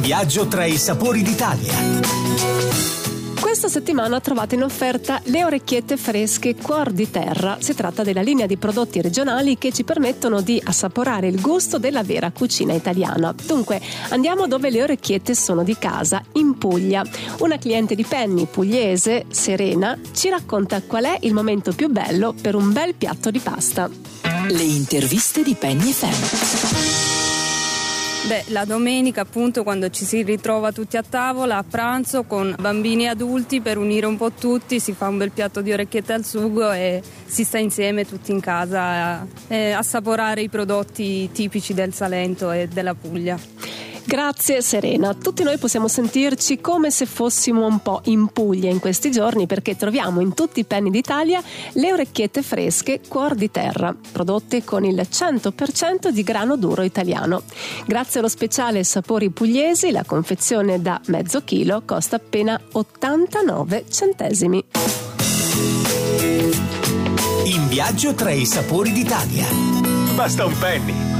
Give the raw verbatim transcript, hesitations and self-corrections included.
viaggio tra i sapori d'Italia. Questa settimana trovate in offerta le orecchiette fresche Cuor di Terra. Si tratta della linea di prodotti regionali che ci permettono di assaporare il gusto della vera cucina italiana. Dunque, andiamo dove le orecchiette sono di casa, in Puglia. Una cliente di Penny, pugliese, Serena, ci racconta qual è il momento più bello per un bel piatto di pasta. Le interviste di Penny F M. Beh, la domenica appunto, quando ci si ritrova tutti a tavola a pranzo con bambini e adulti, per unire un po' tutti si fa un bel piatto di orecchiette al sugo e si sta insieme tutti in casa a eh, assaporare i prodotti tipici del Salento e della Puglia. Grazie Serena, tutti noi possiamo sentirci come se fossimo un po' in Puglia in questi giorni, perché troviamo in tutti i Penny d'Italia le orecchiette fresche Cuor di Terra, prodotte con il cento per cento di grano duro italiano. Grazie allo speciale Sapori Pugliesi, la confezione da mezzo chilo costa appena ottantanove centesimi. In viaggio tra i sapori d'Italia. Basta un penny.